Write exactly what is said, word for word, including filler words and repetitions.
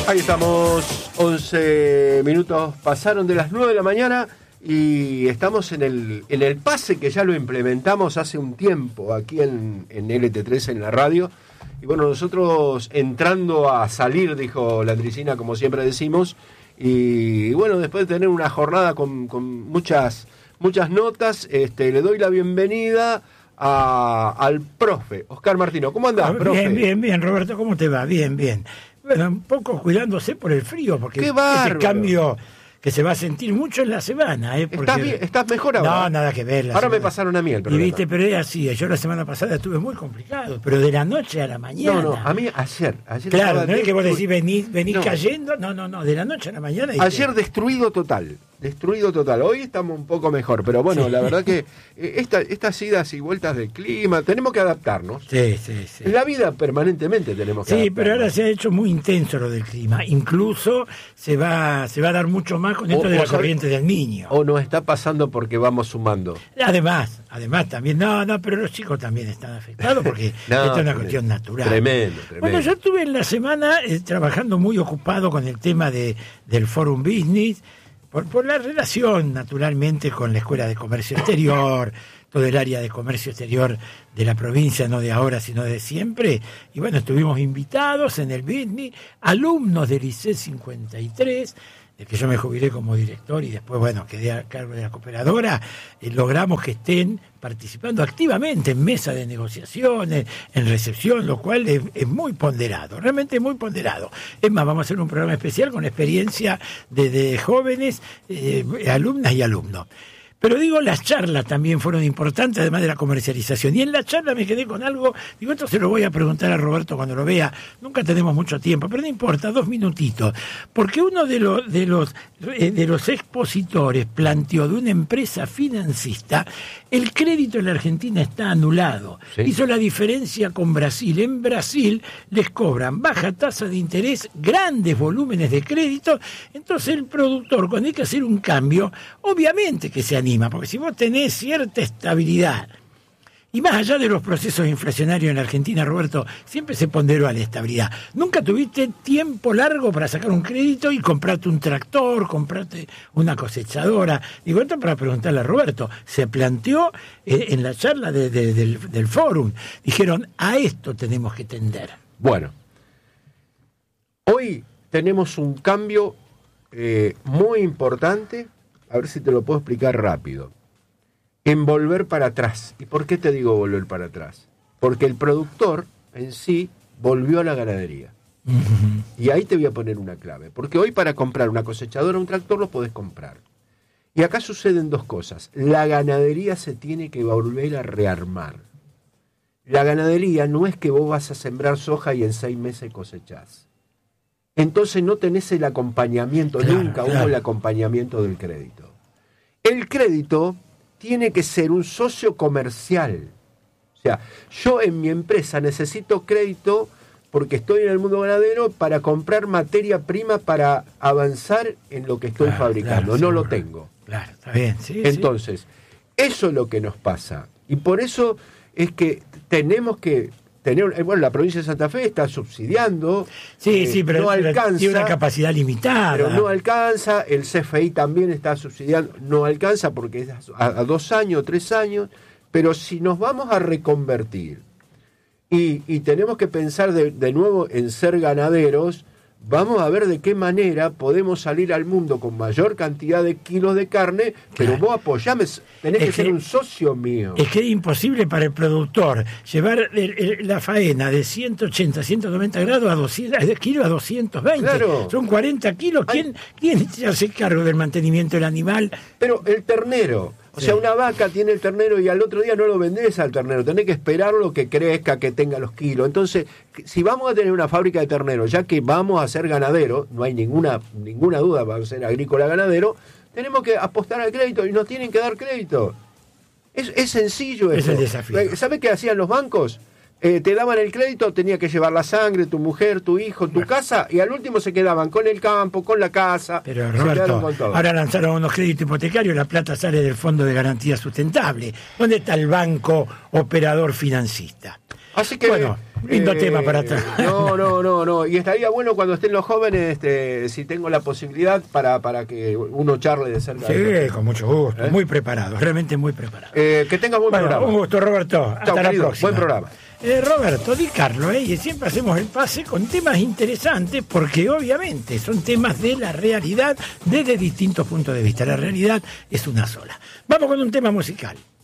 Ahí estamos, once minutos pasaron de las nueve de la mañana y estamos en el, en el pase que ya lo implementamos hace un tiempo aquí en, en L T tres en la radio. Y bueno, nosotros entrando a salir, dijo Landricina, como siempre decimos, y bueno, después de tener una jornada con, con muchas, muchas notas, este, le doy la bienvenida a, al profe, Oscar Martino. ¿Cómo andás, profe? Bien, bien, bien, Roberto, ¿cómo te va? Bien, bien. Bueno, un poco cuidándose por el frío, porque ¡qué ese bárbaro! Cambio que se va a sentir mucho en la semana. ¿eh? Porque... ¿Estás, bien, ¿Estás mejor ahora? No, nada que ver. Ahora semana... me pasaron a mí el Y problema. viste, pero es así. Yo la semana pasada estuve muy complicado, pero de la noche a la mañana. No, no, a mí ayer. ayer claro, no es que vos destru... decís venís, venís no. cayendo. No, no, no, de la noche a la mañana. Y ayer te... destruido total. Destruido total. Hoy estamos un poco mejor, pero bueno, sí. La verdad que esta, estas idas y vueltas del clima, tenemos que adaptarnos. Sí, sí, sí. En la vida permanentemente tenemos que sí, adaptarnos. pero ahora se ha hecho muy intenso lo del clima. Incluso se va, se va a dar mucho más con esto o, de la corriente del Niño. O nos está pasando porque vamos sumando. Además, además también, no, no, pero los chicos también están afectados porque no, esto es una cuestión natural. Tremendo, tremendo. Bueno, yo estuve en la semana eh, trabajando muy ocupado con el tema de, del Forum Business, por, por la relación, naturalmente, con la Escuela de Comercio Exterior, todo el área de comercio exterior de la provincia, no de ahora, sino de siempre. Y bueno, estuvimos invitados en el business, alumnos del I C E cincuenta y tres, del que yo me jubilé como director y después, bueno, quedé a cargo de la cooperadora. Eh, logramos que estén participando activamente en mesa de negociaciones, en recepción, lo cual es, es muy ponderado, realmente muy ponderado. Es más, vamos a hacer un programa especial con experiencia de, de jóvenes, eh, alumnas y alumnos. Pero digo, las charlas también fueron importantes, además de la comercialización. Y en la charla me quedé con algo, digo, esto se lo voy a preguntar a Roberto cuando lo vea. Nunca tenemos mucho tiempo, pero no importa, dos minutitos. Porque uno de los, de los, de los expositores planteó de una empresa financista, el crédito en la Argentina está anulado. ¿Sí? Hizo la diferencia con Brasil. En Brasil les cobran baja tasa de interés, grandes volúmenes de crédito. Entonces el productor, cuando hay que hacer un cambio, obviamente que se anima. Porque si vos tenés cierta estabilidad, y más allá de los procesos inflacionarios en la Argentina, Roberto, siempre se ponderó a la estabilidad. Nunca tuviste tiempo largo para sacar un crédito y comprarte un tractor, comprarte una cosechadora. Digo, esto para preguntarle a Roberto. Se planteó eh, en la charla de, de, del, del fórum. Dijeron, a esto tenemos que tender. Bueno, hoy tenemos un cambio eh, muy importante. A ver si te lo puedo explicar rápido. En volver para atrás. ¿Y por qué te digo volver para atrás? Porque el productor en sí volvió a la ganadería. Uh-huh. Y ahí te voy a poner una clave. Porque hoy para comprar una cosechadora o un tractor lo podés comprar. Y acá suceden dos cosas. La ganadería se tiene que volver a rearmar. La ganadería no es que vos vas a sembrar soja y en seis meses cosechás. Entonces no tenés el acompañamiento, claro, nunca claro. hubo el acompañamiento del crédito. El crédito tiene que ser un socio comercial. O sea, yo en mi empresa necesito crédito porque estoy en el mundo ganadero para comprar materia prima para avanzar en lo que estoy claro, fabricando. Claro, no lo tengo. Claro, está bien. Sí, Entonces, sí. Eso es lo que nos pasa. Y por eso es que tenemos que... Tener, bueno, la provincia de Santa Fe está subsidiando. Sí, eh, sí, pero no alcanza. Tiene una capacidad limitada. Pero no alcanza. El C F I también está subsidiando. No alcanza porque es a, a dos años, tres años. Pero si nos vamos a reconvertir y, y tenemos que pensar de, de nuevo en ser ganaderos, vamos a ver de qué manera podemos salir al mundo con mayor cantidad de kilos de carne, pero claro. Vos apoyame, tenés que, que ser un socio mío. Es que es imposible para el productor llevar el, el, la faena de ciento ochenta, ciento noventa grados a doscientos kilos a doscientos veinte. Claro. Son cuarenta kilos. ¿Quién, ¿Quién se hace cargo del mantenimiento del animal? Pero el ternero... O sea, una vaca tiene el ternero y al otro día no lo vendés al ternero. Tenés que esperarlo que crezca, que tenga los kilos. Entonces, si vamos a tener una fábrica de terneros, ya que vamos a ser ganaderos, no hay ninguna ninguna duda, vamos a ser agrícola ganadero, tenemos que apostar al crédito y nos tienen que dar crédito. Es, es sencillo eso. Es el desafío. ¿Sabés qué hacían los bancos? Eh, te daban el crédito, tenía que llevar la sangre, tu mujer, tu hijo, tu bueno. casa, y al último se quedaban con el campo, con la casa. Pero Roberto, ahora lanzaron unos créditos hipotecarios, la plata sale del Fondo de Garantía Sustentable. ¿Dónde está el banco operador financista? Así que bueno, Lindo Eh, tema para atrás. No, no, no, no. Y estaría bueno cuando estén los jóvenes, este, si tengo la posibilidad, para, para que uno charle de cerca. Sí, de con mucho gusto. ¿Eh? Muy preparado, realmente muy preparado. Eh, que tengas buen Bueno, programa. un gusto, Roberto. Hasta Chau, la querido. próxima. Buen programa. Eh, Roberto, di Carlos, eh, y siempre hacemos el pase con temas interesantes porque obviamente son temas de la realidad desde distintos puntos de vista. La realidad es una sola. Vamos con un tema musical.